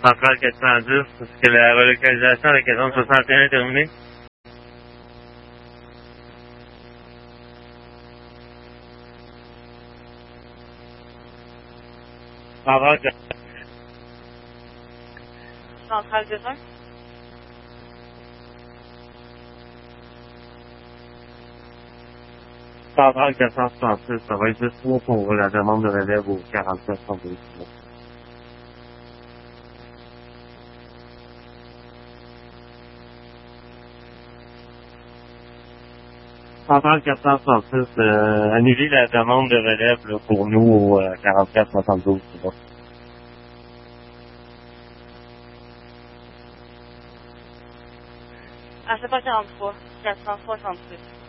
Centrale 410, est-ce que la relocalisation à la caserne 61 est terminée? Centrale Centrale 2-1. Centrale 466, ça va être juste 3 pour la demande de relève au 47 32. Centrale 466, annuler la demande de relève là, pour nous au 44 72. C'est bon. Ah, c'est pas 43. 466.